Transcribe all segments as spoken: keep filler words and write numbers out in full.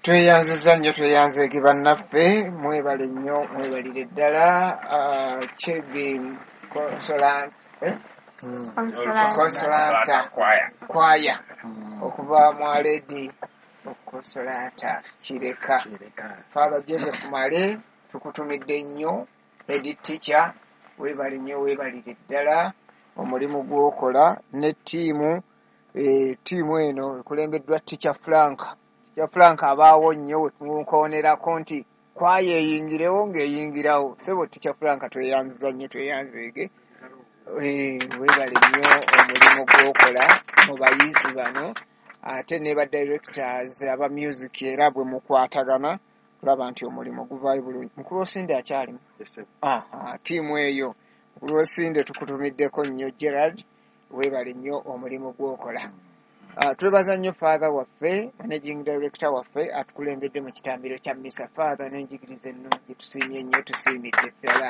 tweyanziza nnyo tweyanzeege bannaffe mwebale nnyo mwebalire ddala Chebi Consolata Consolata kwaya okuva mu Aledi Consolata Kireka Father Joseph Male tukutumidde nnyo head teacher webale nnyo webalire ddala omulimu gw'okola ne ttiimu e ttiimu eno ekulembeddwa teacher Frank teacher Frank abaawo nnyo wetunkonerako nti kwaya eyingirewo ng'eyingirawo sebo teacher Frank tweyanziza nnyo tweyanzeege webale nnyo omulimu gw'okola mu bayizi bano ate ne ba directors aba music era bwe mukwatagana tulaba nti omulimu guvaayo bulungi. Mukulu Osinde akyalimu aha ttiimu eyo Mukulu Osinde tukutumiddeko nnyo Gerald webale nnyo omulimu gw'okola. Twebaza nnyo Father waffe managing director waffe atukulembedde mu kitambiro kya Misa Father n'enjigiriza ennungi tusiimye nnyo tusiimidde ddala.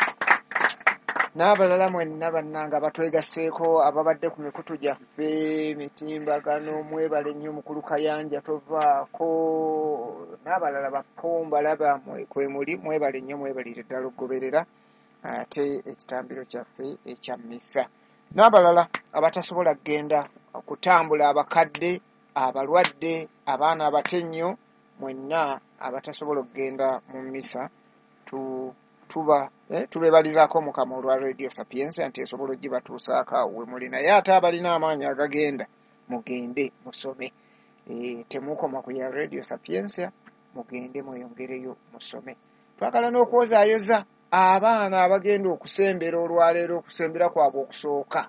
N'abalala mwenna bannanga batwegasseeko ababadde ku mikutu gyaffe mitimbagano mwebale nnyo Mukulu Kayanja tovaako n'abalala bakomba laba kwe muli mwebale nnyo mwebalire ddala okugoberera ate ekitambiro kyaffe ekya Misa. N'abalala abatasobola kugenda okutambula abakadde abalwadde abaana abato ennyo mwenna abatasobola okugenda mu Misa tu tuba eh, tubebalizaako Mukama olwa Radio Sapiensia nti esobola ogibatuusaako awo we muli naye ate abalina amaanyi agagenda mugende musome e, temukoma ku ya Radio Sapiensia mugende mweyongereyo musome. Twagala n'okwozaayoza abaana abagenda okusembera olwaleero okusembera kwabwe okusooka.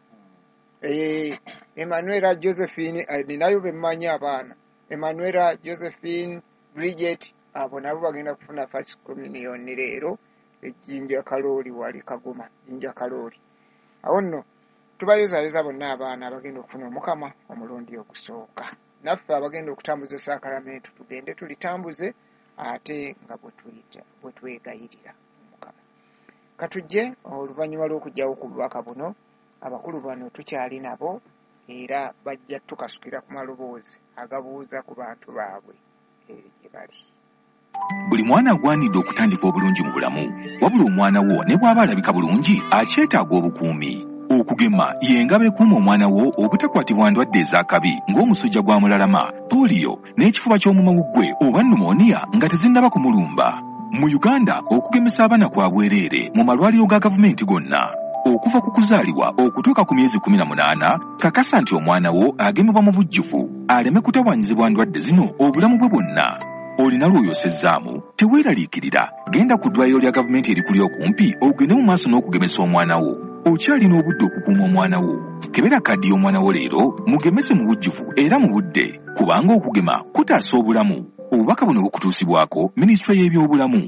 E, Emmanuel Josephine ninayo bemmanyi abaana Emmanuel Josephine Bridget abo nabo bagenda kufuna first communion leero ejjinja kalooli wali Kagoma jinja kalooli awo nno tubayozaayoza bonna abaana abagenda okufuna Omukama omulundi ogusooka. Naffe abagenda okutambuza esaakalamentu tugende tulitambuze ate nga bwe twegayirira Omukama. Katujje oluvannyuma lw'okugyawo ku bubaka buno abakulu bano tukyali nabo era bajja tukasukira ku maloboozi agabuuza ku bantu baabwe gye bali. Buli mwana agwanidde okutandika obulungi mu bulamu wabula omwana wo ne bw'aba alabika bulungi akyetaaga obukuumi. Okugema y'engabo ekuuma omwana wo obutakwatibwa ndwadde ez'akabi ng'omusujja gwa mulalama, poliyo n'ekifuba ky'omumawuggwe oba pneumonia nga tezinnaba kumulumba. Mu Uganda okugemesa abaana kwa bwereere mu malwaliro ga gavumenti gonna. Okuva ku kuzaalibwa okutuuka ku myezi kumi na munaana kakasa nti omwana wo agemebwa mu bujjuvu aleme kutawaanyizibwa ndwadde zino obulamu bwe bwonna. Olina lw'oyosezzaamu teweeraliikirira genda ku ddwaliro lya gavumenti erikuli okumpi ogende mu maaso n'okugemesa omwana wo. Okyalina obudde okukuuma omwana wo. Kebera kaddi y'omwana wo leero mugemese mu bujjuvu era mu budde kubanga okugema kutaasa obulamu. Obubaka buno bukutuusibwako Minisitule y'ebyobulamu.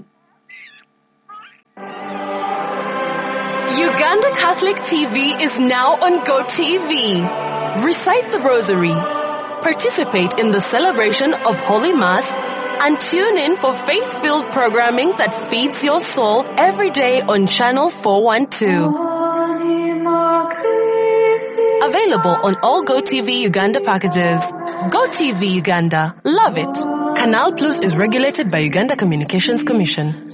Uganda Catholic T V is now on GoTV. Recite the Rosary, participate in the celebration of Holy Mass, and tune in for faith-filled programming that feeds your soul every day on Channel four one two. Available on all GoTV Uganda packages. GoTV Uganda. Love it. Canal Plus is regulated by Uganda Communications Commission.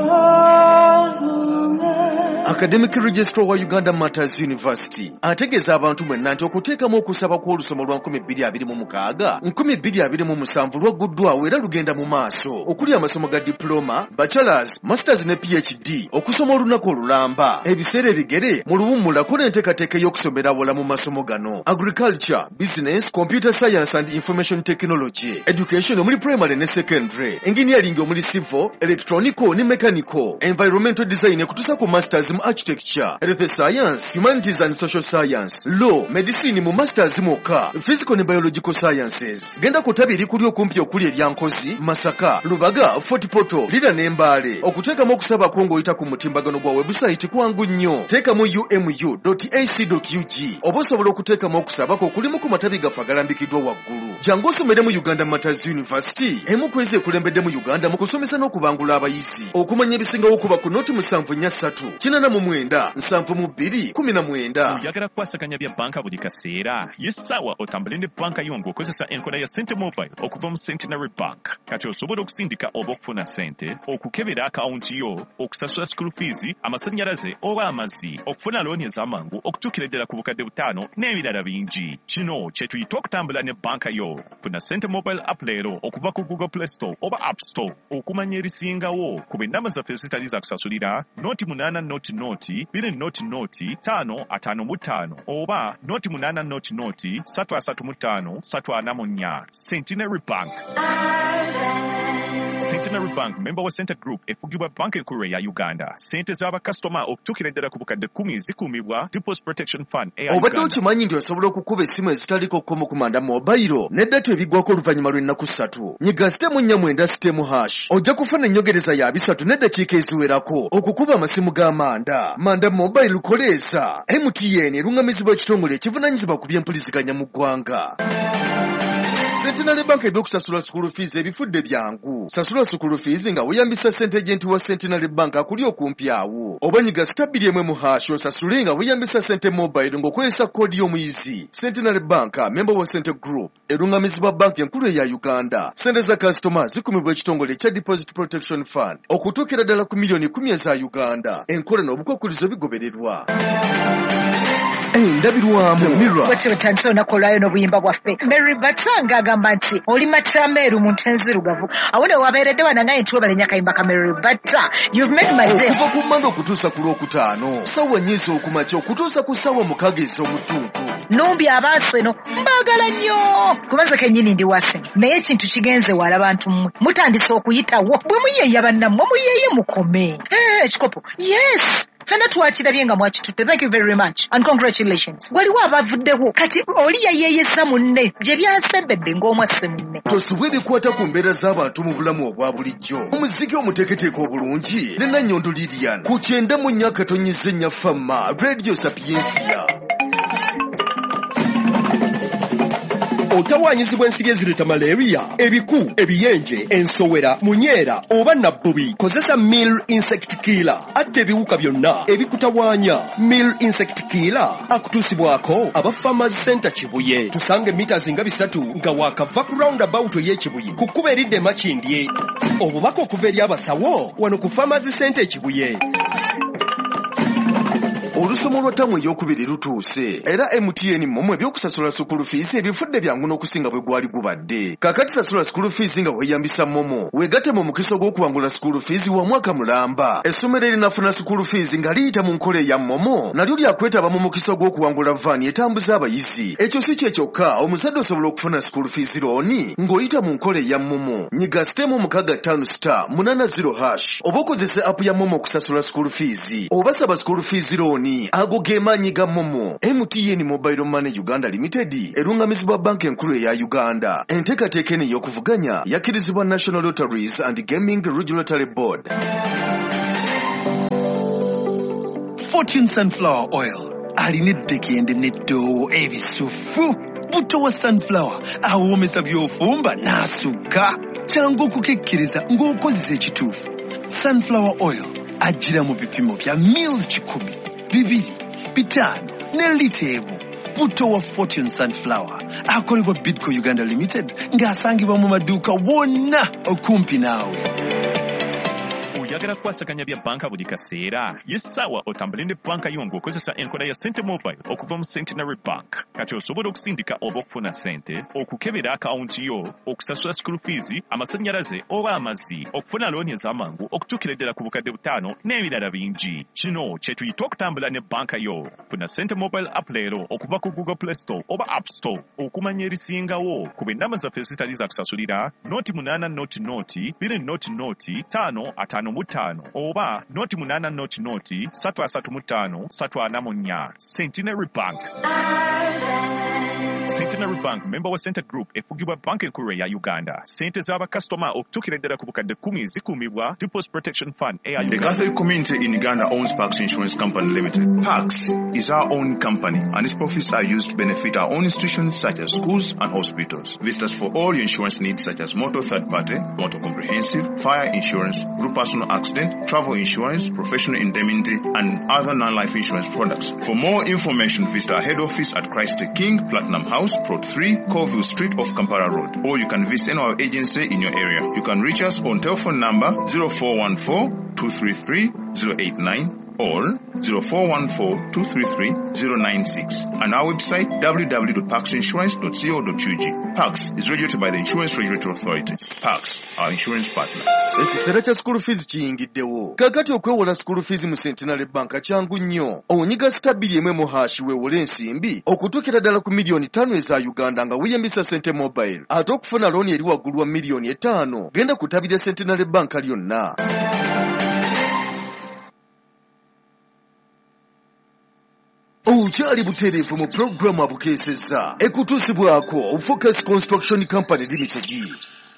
Academic Registrar wa Uganda Matters University ategeeza abantu mwenna nti okuteekamu okusaba kw'olusoma lwa nkumi bbiri abiri mu mukaaga nkumi bbiri abiri mu musanvu lwaguddwawo era lugenda mu maaso okuli amasomo ga diploma, bachelors, masters ne P H D okusoma olunaku olulamba ebiseera ebigere mu luwummula kola enteekateeka y'okusomera awola mu masomo gano agriculture, business, computer science and information technology, education omuli primary ne secondary, engineering omuli civil, electronical ne mechanical, environmental design ekutuusa ku masters mu architecture, health science, humanities and social science, law, medicine mu masters moka, physical ne biological sciences. Genda kutabiri kuli okumpi okuli eryankozi, Masaka, Lubaga, Fort Portal, Lira n'Embale. Okuteekamu okusaba kwo ng'oyita ku mutimbagano gwa website kwangu nnyo. Teekamu u m u dot a c dot u g oba osobola okuteekamu okusaba kwo kulimu ku matabi gaffe agalambikiddwa waggulu. Jangu osomere mu Uganda Matters University, emu kwezi ekulembedde mu Uganda mu kusomesa n'okubangula abayizi. Okumanya ebisingawo okuba ku noti musanvu nnya ssatu. Kinana munaana mu mwenda nsanvu mu bbiri kumi na mwenda. Oyagala kukwasaganya bya banka buli kaseera yessaawa otambule ne banka yo ng'okozesa enkola ya Sente Mobile okuva mu Centenary Bank. Kati osobola okusindika oba okufuna ssente, okukebera akawunti yo, okusasula school fees, amasannyalaze oba amazzi, okufuna looni ez'amangu okutuukira ddala ku bukadde butaano n'ebirala bingi. Kino kye tuyita okutambula ne banka yo. Funa Sente Mobile app leero okuva ku Google Play Store oba App Store. Okumanya erisingawo ku b'ennamba zaffe ezitali za kusasulira noti munaana noti noti bbiri noti noti ttaano ataano mu ttaano oba noti munaana noti noti ssatu asatu mu ttaano ssatu ana mu nnya. Centenary Bank. Centenary Bank member wa Center Group efugibwa banka enkulu ya Uganda. Sente z'abakasitoma okutuukira ddala ku bukadde kkumi zikuumibwa Deposit Protection Fund eya Uganda. Obadde okimanyi nti osobola okukuba essimu ezitaliko kkomo ku manda mobayiro ne data ebigwako oluvannyuma lw'ennaku ssatu. Nyiga sitemu nnya mwenda sitemu hash ojja kufuna ennyongereza ya bisatu n'eddakiika eziwerako okukuba amasimu g'amanda. Manda mobayiro lukoleeza M T N erungamizibwa ekitongole ekivunaanyizibwa ku by'empuliziganya mu ggwanga. Centenary Bank ebyokusasula school fees ebifudde byangu. Sasula school fees nga weeyambisa ssente agenti wa Centenary Bank akuli okumpi awo. Oba nyiga stabili emwe mu hash osasule nga weeyambisa Sente Mobile ng'okozesa koodi y'omuyizi. Centenary Bank member wa Center Group erungamizibwa banka enkulu eya Uganda. Ssente za kasitoma zikumibwa ekitongole ekya Deposit Protection Fund okutuukira ddala ku miliyoni kumi eza Uganda. Enkola n'obukwakkulizo bigobererwa. Ndabirwamu mirror bwetyo tandise olunaku olwayo n'obuyimba bwaffe. Mary Batanga agamba nti oli Matrameru mu ntenzirugavu awo ne wabeeredde wanangaye nti webalenya kayimba ka Mary Bata. You've made my day. Okuva ku Mmande okutuusa ku Lwokutaano ssaawa nnya ez'okumakya okutuusa ku ssaawa mukaaga ez'omutuntu. Numbi abaaseno mbaagala nnyo kubaza kennyini ndi waseno naye ekintu kigenze wala bantu mmwe mutandise okuyitawo bwe muyeeya bannammwe muyeeye mukome. Ekikopo yes fena twakirabye nga mwakitutte. Thank you very much and congratulations. Waliwo abavuddewo kati oli yayeeyesa munne gye byasembedde ng'omwasse munne. Tosubwa ebikwata ku mbeera z'abantu mu bulamu obwa bulijjo. Omuziki omuteeketeeke obulungi ne Nannyondo Lilian ku kyenda mu nnya katonnyeza ennya Famma Radio Sapiensia. Otawaanyizibwa ensiri ezireeta malaria, ebiku, ebiyenje, ensowera, munyeera oba nabbubi. Kozesa Mill Insect Killer atta ebiwuka byonna ebikutawaanya. Mill Insect Killer akutuusibwako aba Farmers Center Kibuye. Tusange mita zinga bisatu nga waakava ku roundabout ey'Ekibuye ku kkubo eridda e Makindye. Obubaka okuva eri abasawo wano ku Farmers Center Kibuye. Olusomo lwa ttamu ey'okubiri lutuuse era M T N mmwe ebyokusasula school fees ebifudde byangu n'okusinga bwe gwali gubadde. Kaakati sasula school fees nga weeyambisa Momo weegatte mu mukisa gw'okuwangula school fees wa mwaka mulamba. Essomero erinafuna school fees nga liyita mu nkola eya Momo nalyo lyakwetaba mu mukisa gw'okuwangula vaani etambuza abayizi. Ekyo si kye kyokka, omuzadde osobola okufuna school fees looni ng'oyita mu nkola eya Momo. Nyiga sitemu mukaaga ttaano star munaana zero hash oba okozesa app ya Momo okusasula school fees oba saba school fees looni. Ago ge maanyi ga Momo. M T N Mobile Money Uganda Limited erungamizibwa banka enkulu eya Uganda. Enteekateeka eno ey'okuvuganya yakkirizibwa National Lotteries and Gaming Regulatory Board. Fortune Sunflower Oil alina eddekende n'eddoowo ebisufu. Butto wa sunflower awoomesa by'ofumba n'asukka. Kyangu okukekkiriza ng'okozesa ekituufu. Sunflower Oil ajjira mu bipimo bya mils kikumi. Bibiri, bitano, ne liteebu. Butto wa Fortune Sunflower akolebwa Bidco Uganda Limited ng'asangibwa mu maduuka wonna okumpi naawe. Oyagala kukwasaganya bya banka buli kaseera yessaawa otambule ne banka yo ng'okozesa enkola ya Sente Mobile okuva mu Centenary Bank. Kati osobola okusindika oba okufuna ssente, okukebera akawunti yo, okusasula school fees, amasannyalaze oba amazzi, okufuna looni ez'amangu okutuukira ddala ku bukadde butaano n'ebirala bingi. Kino kye tuyita okutambula ne banka yo. Funa Sente Mobile app leero okuva ku Google Play Store oba App Store. Okumanya erisingawo ku b'ennamba zaffe ezitali za kusasulira noti munaana noti noti bbiri noti noti ttaano ataano mu ttaano oba noti munaana noti noti ssatu asatu mu ttaano ssatu ana mu nnya. Centenary Bank. Centenary Bank member wa Center Group efugibwa bank enkulu ya Uganda. Sente z'abakasitoma okutuukira ddala ku bukadde kkumi zikuumibwa Deposit Protection Fund eya The Uganda. Catholic community in Uganda owns Pax Insurance Company Limited. Pax is our own company and its profits are used to benefit our own institutions such as schools and hospitals. Visit us for all your insurance needs such as motor third party, motor comprehensive, fire insurance, group personal accident, travel insurance, professional indemnity and other non-life insurance products. For more information, visit our head office at Christ the King, Platinum House, Plot three, Colville Street off Kampala Road. Or you can visit any of our agency in your area. You can reach us on telephone number zero four one four, two three three, zero eight nine or zero four one four, two three three, zero nine six and our website w w w dot pax insurance dot co dot u g. Pax is regulated by the Insurance Regulatory Authority. Pax, our insurance partner. Ekiseera kya school fees kiyingiddewo. Kaakati okwewola school fees mu Centenary Bank kyangu nnyo. Onyiga stabili emwe mu hashi weewole ensimbi okutuukira ddala ku miliyoni ttaano eza Uganda nga weeyambisa Sente Mobile. Ate okufuna looni eri waggulu wa miliyoni etaano genda kutabira Centenary Bank lyonna. Okyali butereevu mu programu abukeesezza ekutuusibwako Focus Construction Company Limited.